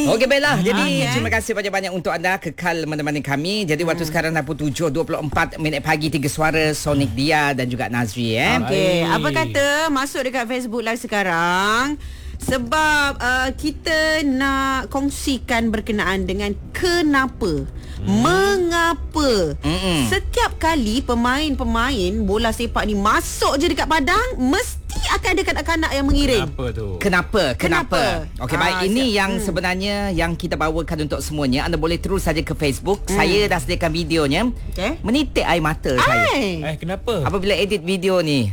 Okey, baiklah. Jadi terima kasih banyak-banyak untuk anda kekal menemani kami. Jadi waktu sekarang dah pukul 7.24 pagi, 3 suara Sonic Dia dan juga Nazri. Okey, apa kata masuk dekat Facebook Live sekarang? Sebab kita nak kongsikan berkenaan dengan kenapa, mengapa setiap kali pemain-pemain bola sepak ni masuk je dekat padang, mesti akan ada kanak-kanak yang mengiring. Kenapa? Okey, baik. Ini yang sebenarnya yang kita bawakan untuk semuanya. Anda boleh terus saja ke Facebook. Saya dah sediakan videonya. Menitik air mata saya. Kenapa? Apabila edit video ni.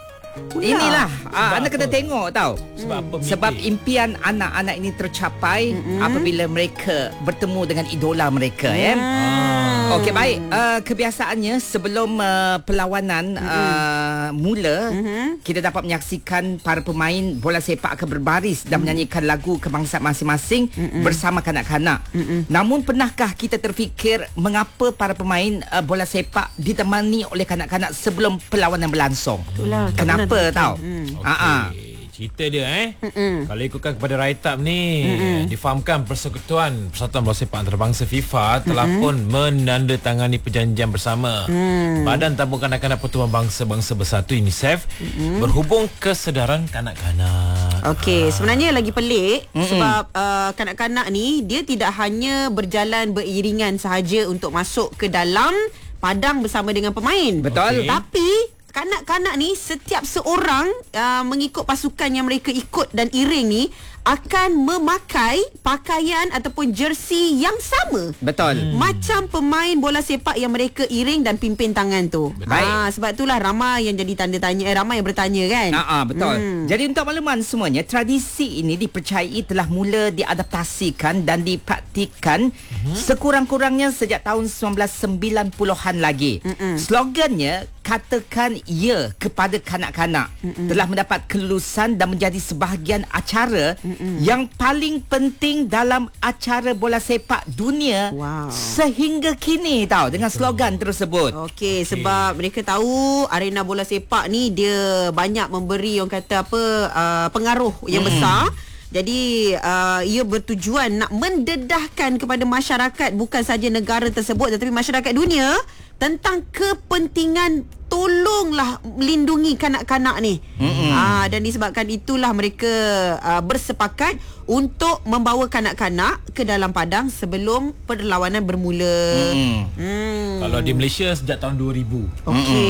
Inilah anda kena tengok tau. Sebab impian anak-anak ini tercapai apabila mereka bertemu dengan idola mereka. Okey, baik. Kebiasaannya sebelum perlawanan mula, kita dapat menyaksikan para pemain bola sepak akan berbaris dan menyanyikan lagu kebangsaan masing-masing bersama kanak-kanak. Namun pernahkah kita terfikir mengapa para pemain bola sepak ditemani oleh kanak-kanak sebelum perlawanan berlangsung? Kenapa tahu? Cerita dia kalau ikutkan kepada write-up ni, difahamkan Persekutuan Bola Sepak Antarabangsa FIFA telah pun menandatangani perjanjian bersama Badan Tabung Kanak-kanak Pertubuhan Bangsa-Bangsa Bersatu UNICEF berhubung kesedaran kanak-kanak. Okey, sebenarnya lagi pelik sebab kanak-kanak ni dia tidak hanya berjalan beriringan sahaja untuk masuk ke dalam padang bersama dengan pemain. Betul. Tapi kanak-kanak ni setiap seorang mengikut pasukan yang mereka ikut dan iring ni akan memakai pakaian ataupun jersey yang sama. Betul. Macam pemain bola sepak yang mereka iring dan pimpin tangan tu. Sebab itulah ramai yang jadi tanda tanya, ramai yang bertanya kan. Betul. Jadi untuk makluman semuanya, tradisi ini dipercayai telah mula diadaptasikan dan dipraktikkan sekurang-kurangnya sejak tahun 1990-an lagi. Slogannya katakan ya kepada kanak-kanak telah mendapat kelulusan dan menjadi sebahagian acara yang paling penting dalam acara bola sepak dunia sehingga kini tahu dengan slogan tersebut. Okey, sebab mereka tahu arena bola sepak ni dia banyak memberi orang kata pengaruh yang besar. Jadi ia bertujuan nak mendedahkan kepada masyarakat, bukan saja negara tersebut tetapi masyarakat dunia, tentang kepentingan tolonglah melindungi kanak-kanak ni. Dan disebabkan itulah mereka bersepakat untuk membawa kanak-kanak ke dalam padang sebelum perlawanan bermula. Kalau di Malaysia sejak tahun 2000.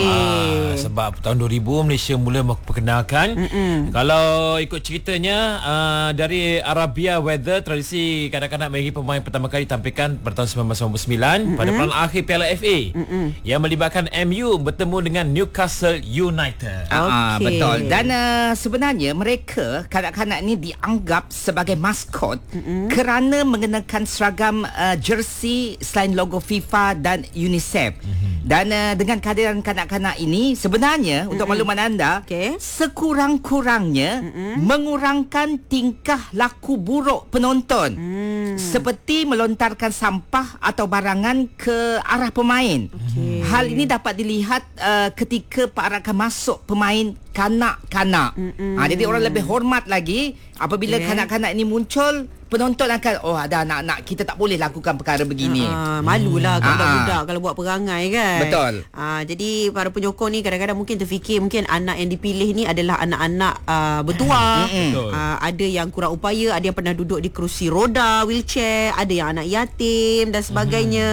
Sebab tahun 2000 Malaysia mula memperkenalkan. Kalau ikut ceritanya dari Arabia Weather, tradisi kanak-kanak bagi pemain pertama kali tampilkan pada tahun 1999 pada peran akhir Piala FA yang melibatkan MU bertemu dengan Newcastle United. Betul. Dan sebenarnya mereka kanak-kanak ni dianggap sebagai maskot kerana mengenakan seragam jersey selain logo FIFA dan UNICEF. Dan dengan kehadiran kanak-kanak ini sebenarnya untuk makluman anda, sekurang-kurangnya mengurangkan tingkah laku buruk penonton seperti melontarkan sampah atau barangan ke arah pemain. Hal ini dapat dilihat ketika perarakan masuk pemain kanak-kanak. Jadi orang lebih hormat lagi apabila kanak-kanak ini muncul. Penonton akan ada anak-anak, kita tak boleh lakukan perkara begini. Malulah budak-budak kalau buat perangai kan. Betul. Jadi para penyokong ni kadang-kadang mungkin terfikir mungkin anak yang dipilih ni adalah anak-anak bertuah. Ada yang kurang upaya, ada yang pernah duduk di kerusi roda, wheelchair, ada yang anak yatim dan sebagainya.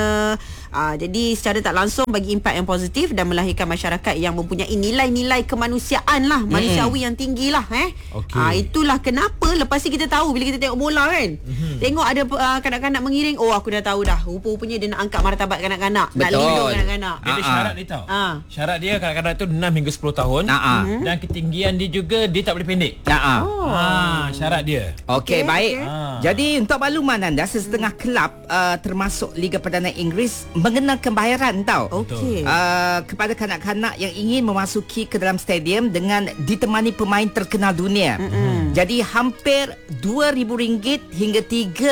Jadi secara tak langsung bagi impak yang positif dan melahirkan masyarakat yang mempunyai nilai-nilai kemanusiaan lah, manusiawi yang tinggi lah. Itulah kenapa lepas ni kita tahu bila kita tengok bola kan, tengok ada kanak-kanak mengiring, aku dah tahu dah, rupa-rupanya dia nak angkat martabat kanak-kanak. Betul. Nak lindung kanak-kanak. Dia ada syarat dia tahu. Syarat dia kanak-kanak tu 6 hingga 10 tahun. Dan ketinggian dia juga dia tak boleh pendek. Syarat dia. Okey, baik. Jadi untuk makluman anda, setengah kelab termasuk Liga Perdana Inggeris mengenakan bayaran kepada kanak-kanak yang ingin memasuki ke dalam stadium dengan ditemani pemain terkenal dunia. Jadi hampir RM2,000 hingga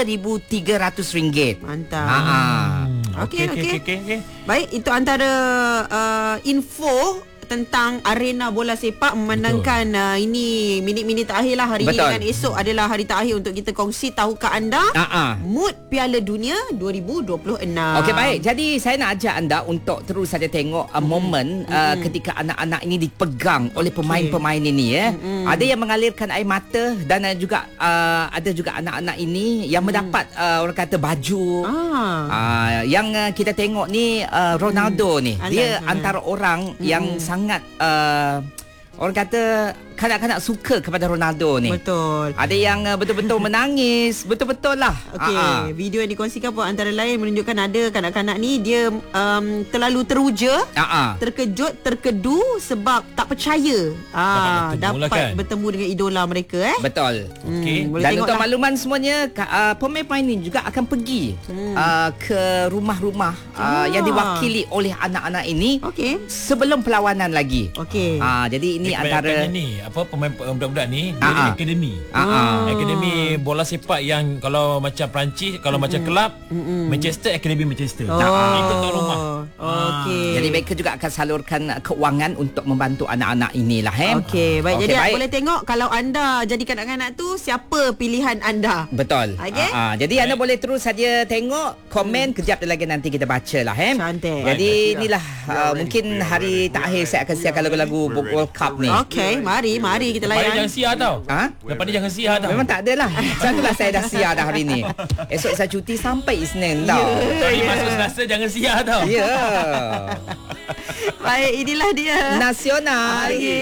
RM3,300. Mantap. Okey. Baik, itu antara info tentang arena bola sepak memandangkan ini minit-minit terakhir lah hari Betul. ni kan. Esok adalah hari terakhir untuk kita kongsi. Tahukah anda mood Piala Dunia 2026? Okey, baik. Jadi saya nak ajak anda untuk terus saja tengok momen ketika anak-anak ini dipegang oleh pemain-pemain ini ya. Ada yang mengalirkan air mata dan ada juga anak-anak ini yang mendapat orang kata baju. Yang kita tengok ni Ronaldo ni. Dia antara orang yang sangat orang kata kanak-kanak suka kepada Ronaldo ni. Betul. Ada yang betul-betul menangis. Betul-betul lah. Okey, video yang dikongsikan pun antara lain menunjukkan ada kanak-kanak ni dia terlalu teruja, terkejut, terkedu sebab tak percaya dapat bertemu dengan idola mereka Betul. Okey. Dan untuk makluman semuanya pemain-pemain ni juga akan pergi ke rumah-rumah yang diwakili oleh anak-anak ini sebelum perlawanan lagi. Okey. Jadi ini antara ni pemain budak-budak ni dia ada akademi. Akademi bola sepak yang kalau macam Perancis, kalau macam kelab Manchester, akademi Manchester. Ikut tuan rumah. Okey. Jadi mereka juga akan salurkan keuangan untuk membantu anak-anak inilah. Okey, baik. Jadi boleh tengok kalau anda jadi kanak-kanak tu, siapa pilihan anda. Betul. Jadi anda boleh terus saja tengok, komen, kejap lagi nanti kita bacalah. Cantik. Jadi inilah mungkin hari terakhir saya akan siarkan lagu-lagu World Cup ni. Okey, mari kita layan. Lepas ni jangan siar tau. Lepas ni jangan siar tau. Memang tak adalah. Satulah saya dah siar dah hari ni. Esok saya cuti sampai Isnin tau. Hari masuk Selasa jangan siar tau. Ya. Baik, inilah dia Nasional.